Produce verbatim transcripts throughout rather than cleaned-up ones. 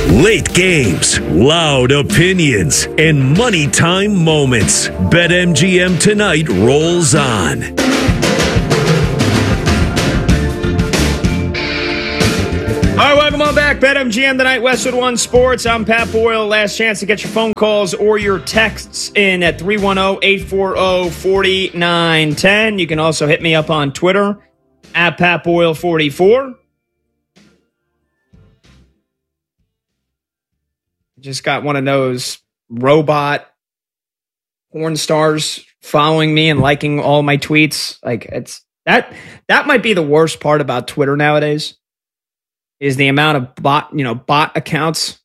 Late games, loud opinions, and money time moments. BetMGM tonight rolls on. All right, welcome on back. BetMGM tonight, Westwood One Sports. I'm Pat Boyle. Last chance to get your phone calls or your texts in at three one zero, eight four zero, four nine one zero. You can also hit me up on Twitter at Pat Boyle forty-four. Just got one of those robot porn stars following me and liking all my tweets. Like it's that that might be the worst part about Twitter nowadays. Is the amount of bot, you know, bot accounts.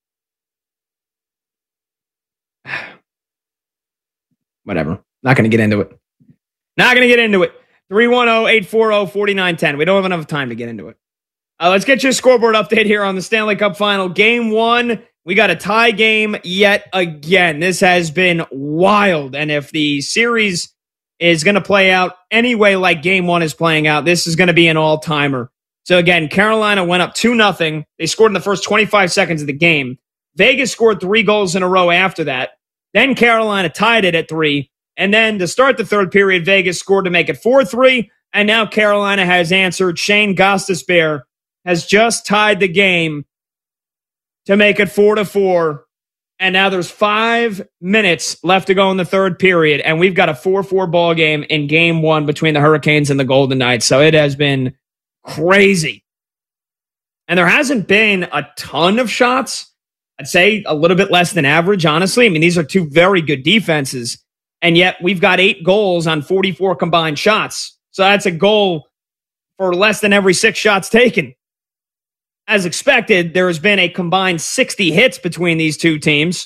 Whatever. Not going to get into it. Not going to get into it. three one zero, eight four zero, four nine one zero. We don't have enough time to get into it. Uh, let's get your scoreboard update here on the Stanley Cup Final. Game one, we got a tie game yet again. This has been wild. And if the series is going to play out anyway like game one is playing out, this is going to be an all-timer. So again, Carolina went up two nothing. They scored in the first twenty-five seconds of the game. Vegas scored three goals in a row after that. Then Carolina tied it at three. And then to start the third period, Vegas scored to make it four three. And now Carolina has answered. Shane Gostisbehere has just tied the game to make it four to four. And now there's five minutes left to go in the third period. And we've got a four four ball game in game one between the Hurricanes and the Golden Knights. So it has been crazy. And there hasn't been a ton of shots. I'd say a little bit less than average, honestly. I mean, these are two very good defenses. And yet we've got eight goals on forty-four combined shots. So that's a goal for less than every six shots taken. As expected, there has been a combined sixty hits between these two teams.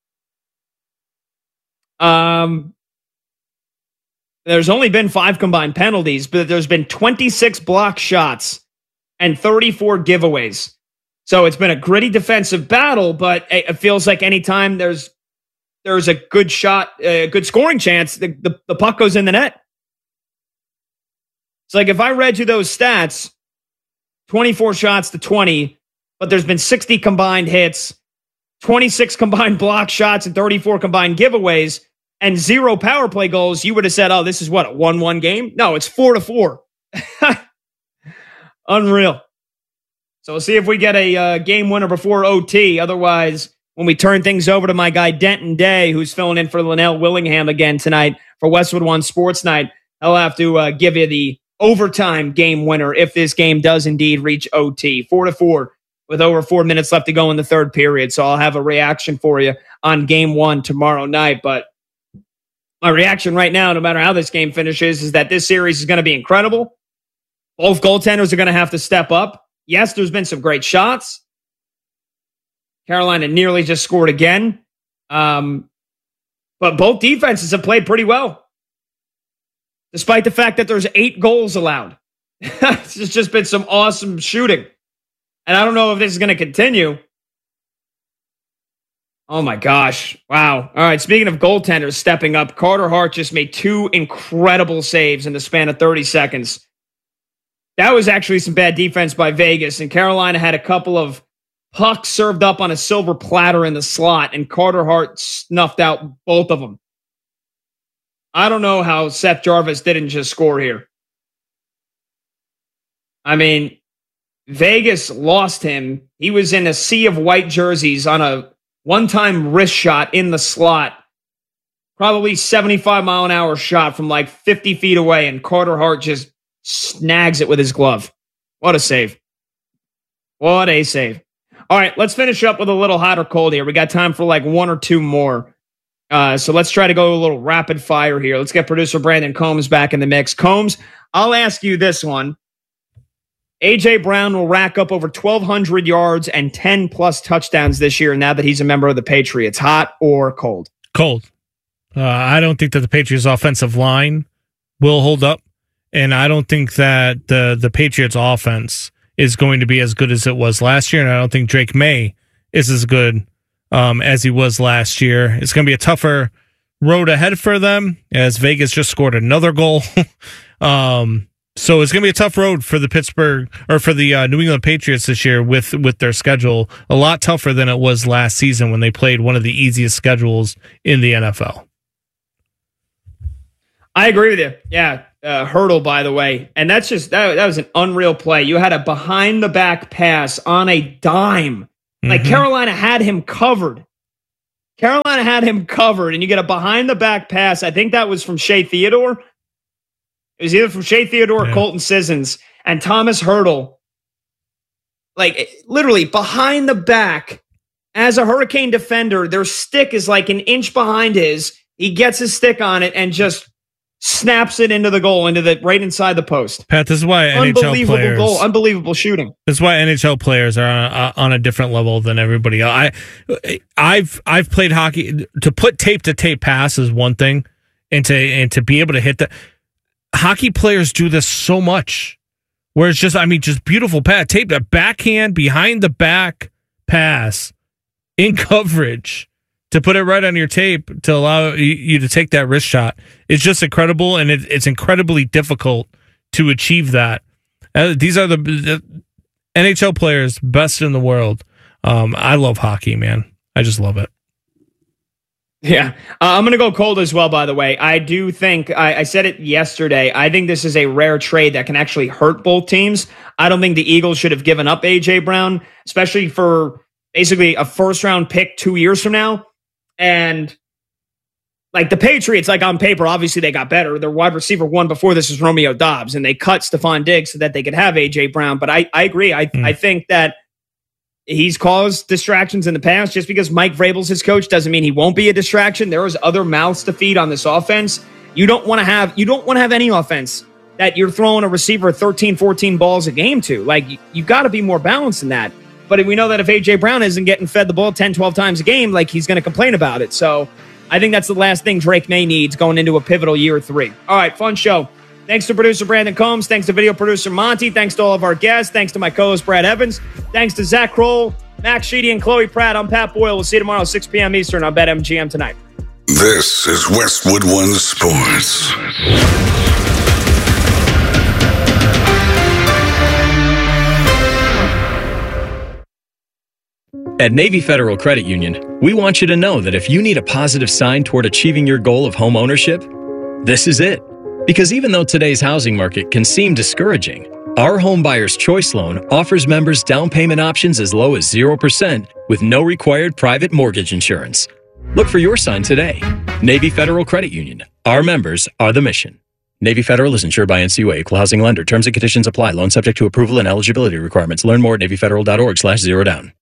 Um, There's only been five combined penalties, but there's been twenty-six block shots and thirty-four giveaways. So it's been a gritty defensive battle, but it feels like anytime there's there's a good shot, a good scoring chance, the, the, the puck goes in the net. It's like if I read you those stats, twenty-four shots to twenty, but there's been sixty combined hits, twenty-six combined block shots, and thirty-four combined giveaways, and zero power play goals, you would have said, oh, this is what, a one one game? No, it's four to four. Unreal. So we'll see if we get a uh, game winner before O T. Otherwise, when we turn things over to my guy Denton Day, who's filling in for Linnell Willingham again tonight for Westwood One Sports Night, I'll have to uh, give you the overtime game winner if this game does indeed reach O T. Four to four with over four minutes left to go in the third period. So I'll have a reaction for you on game one tomorrow night. But my reaction right now, no matter how this game finishes, is that this series is going to be incredible. Both goaltenders are going to have to step up. Yes, there's been some great shots. Carolina nearly just scored again. Um, but both defenses have played pretty well. Despite the fact that there's eight goals allowed. It's just been some awesome shooting. And I don't know if this is going to continue. Oh my gosh. Wow. All right. Speaking of goaltenders stepping up, Carter Hart just made two incredible saves in the span of thirty seconds. That was actually some bad defense by Vegas, and Carolina had a couple of pucks served up on a silver platter in the slot, and Carter Hart snuffed out both of them. I don't know how Seth Jarvis didn't just score here. I mean, Vegas lost him. He was in a sea of white jerseys on a one-time wrist shot in the slot. Probably seventy-five mile an hour shot from like fifty feet away, and Carter Hart just snags it with his glove. What a save. What a save. All right, let's finish up with a little hot or cold here. We got time for like one or two more. Uh, so let's try to go a little rapid fire here. Let's get producer Brandon Combs back in the mix. Combs, I'll ask you this one. A J Brown will rack up over twelve hundred yards and ten plus touchdowns this year now that he's a member of the Patriots. Hot or cold? Cold. Uh, I don't think that the Patriots offensive line will hold up. And I don't think that the, the Patriots offense is going to be as good as it was last year. And I don't think Drake May is as good um, as he was last year. It's going to be a tougher road ahead for them as Vegas just scored another goal. um, So it's going to be a tough road for the Pittsburgh or for the uh, New England Patriots this year with with their schedule. A lot tougher than it was last season when they played one of the easiest schedules in the N F L. I agree with you. Yeah. Uh, Hurdle, by the way. And that's just, that, that was an unreal play. You had a behind the back pass on a dime. Like mm-hmm. Carolina had him covered. Carolina had him covered, and you get a behind the back pass. I think that was from Shea Theodore. It was either from Shea Theodore yeah. or Colton Sissons. And Thomas Hurdle, like literally behind the back as a Hurricane defender, their stick is like an inch behind his. He gets his stick on it and just snaps it into the goal, into the right inside the post. Pat, this is why N H L unbelievable players, goal, unbelievable shooting. This is why N H L players are on a, on a different level than everybody else. I, I've I've played hockey. To put tape to tape pass is one thing, and to and to be able to hit that. Hockey players do this so much, where it's just I mean just beautiful pass, tape that backhand behind the back pass in coverage. To put it right on your tape to allow you to take that wrist shot. It's just incredible, and it, it's incredibly difficult to achieve that. Uh, these are the, the N H L players, best in the world. Um, I love hockey, man. I just love it. Yeah. Uh, I'm going to go cold as well, by the way. I do think, I, I said it yesterday, I think this is a rare trade that can actually hurt both teams. I don't think the Eagles should have given up A J Brown, especially for basically a first-round pick two years from now. And like the Patriots, like on paper, obviously they got better. Their wide receiver one before this was Romeo Doubs, and they cut Stephon Diggs so that they could have A J Brown. But I, I agree. I, mm. I think that he's caused distractions in the past. Just because Mike Vrabel's his coach doesn't mean he won't be a distraction. There is other mouths to feed on this offense. You don't want to have you don't want to have any offense that you're throwing a receiver thirteen, fourteen balls a game to. Like you, you've got to be more balanced than that. But we know that if A J Brown isn't getting fed the ball ten, twelve times a game, like he's going to complain about it. So I think that's the last thing Drake May needs going into a pivotal year three. All right, fun show. Thanks to producer Brandon Combs. Thanks to video producer Monty. Thanks to all of our guests. Thanks to my co-host Brad Evans. Thanks to Zach Kroll, Max Sheedy, and Chloe Pratt. I'm Pat Boyle. We'll see you tomorrow, six p.m. Eastern on BetMGM Tonight. This is Westwood One Sports. At Navy Federal Credit Union, we want you to know that if you need a positive sign toward achieving your goal of home ownership, this is it. Because even though today's housing market can seem discouraging, our Home Buyer's Choice Loan offers members down payment options as low as zero percent with no required private mortgage insurance. Look for your sign today. Navy Federal Credit Union. Our members are the mission. Navy Federal is insured by N C U A, Equal Housing Lender. Terms and conditions apply. Loan subject to approval and eligibility requirements. Learn more at NavyFederal.org slash zero down.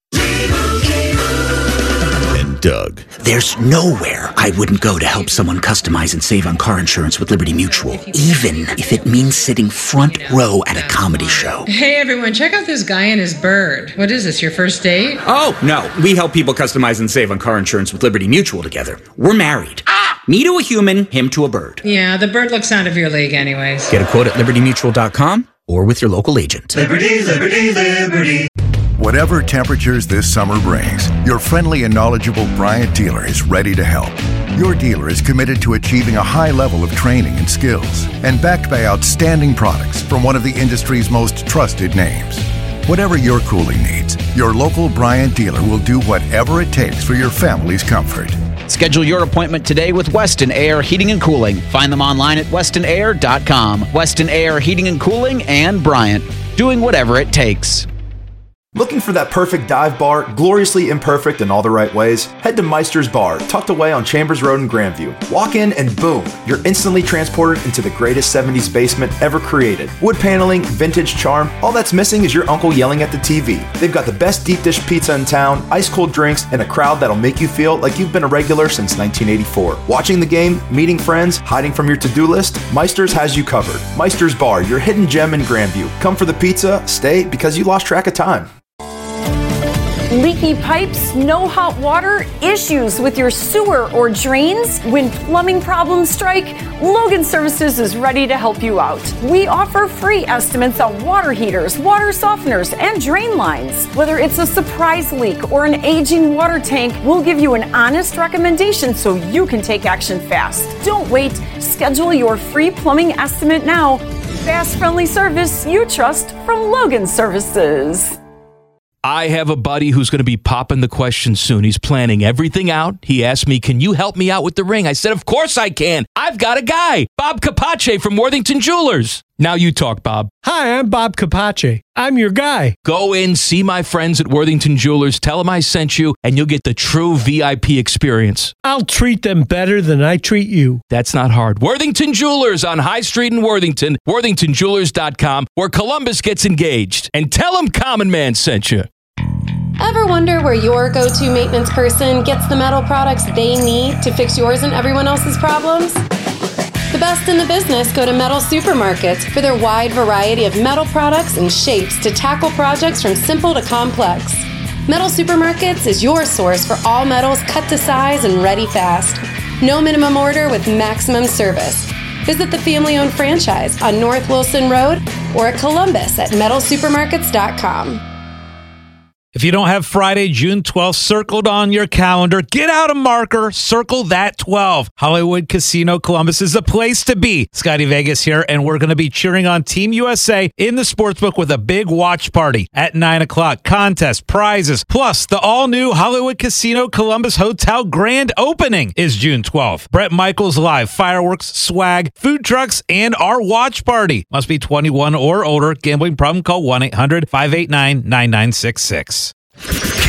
Doug. There's nowhere I wouldn't go to help someone customize and save on car insurance with Liberty Mutual, even if it means sitting front row at a comedy show. Hey everyone, check out this guy and his bird. What is this, your first date? Oh, no. We help people customize and save on car insurance with Liberty Mutual together. We're married. Ah! Me to a human, him to a bird. Yeah, the bird looks out of your league anyways. Get a quote at liberty mutual dot com or with your local agent. Liberty, liberty, liberty. Whatever temperatures this summer brings, your friendly and knowledgeable Bryant dealer is ready to help. Your dealer is committed to achieving a high level of training and skills and backed by outstanding products from one of the industry's most trusted names. Whatever your cooling needs, your local Bryant dealer will do whatever it takes for your family's comfort. Schedule your appointment today with Weston Air Heating and Cooling. Find them online at weston air dot com. Weston Air Heating and Cooling and Bryant, doing whatever it takes. Looking for that perfect dive bar, gloriously imperfect in all the right ways? Head to Meister's Bar, tucked away on Chambers Road in Grandview. Walk in and boom, you're instantly transported into the greatest seventies basement ever created. Wood paneling, vintage charm, all that's missing is your uncle yelling at the T V. They've got the best deep dish pizza in town, ice cold drinks, and a crowd that'll make you feel like you've been a regular since nineteen eighty-four. Watching the game, meeting friends, hiding from your to-do list, Meister's has you covered. Meister's Bar, your hidden gem in Grandview. Come for the pizza, stay because you lost track of time. Leaky pipes, no hot water, issues with your sewer or drains? When plumbing problems strike, Logan Services is ready to help you out. We offer free estimates on water heaters, water softeners, and drain lines. Whether it's a surprise leak or an aging water tank, we'll give you an honest recommendation so you can take action fast. Don't wait. Schedule your free plumbing estimate now. Fast, friendly service you trust from Logan Services. I have a buddy who's going to be popping the question soon. He's planning everything out. He asked me, can you help me out with the ring? I said, of course I can. I've got a guy, Bob Capace from Worthington Jewelers. Now you talk, Bob. Hi, I'm Bob Capace. I'm your guy. Go in, see my friends at Worthington Jewelers, tell them I sent you, and you'll get the true V I P experience. I'll treat them better than I treat you. That's not hard. Worthington Jewelers on High Street in Worthington, worthington jewelers dot com, where Columbus gets engaged. And tell them Common Man sent you. Ever wonder where your go-to maintenance person gets the metal products they need to fix yours and everyone else's problems? The best in the business go to Metal Supermarkets for their wide variety of metal products and shapes to tackle projects from simple to complex. Metal Supermarkets is your source for all metals cut to size and ready fast. No minimum order with maximum service. Visit the family-owned franchise on North Wilson Road or at Columbus at metal supermarkets dot com. If you don't have Friday, June twelfth circled on your calendar, get out a marker, circle that twelve. Hollywood Casino Columbus is the place to be. Scotty Vegas here, and we're going to be cheering on Team U S A in the sportsbook with a big watch party at nine o'clock. Contest, prizes, plus the all-new Hollywood Casino Columbus Hotel grand opening is June twelfth. Bret Michaels Live, fireworks, swag, food trucks, and our watch party. Must be twenty-one or older. Gambling problem? Call one eight hundred five eight nine nine nine six six.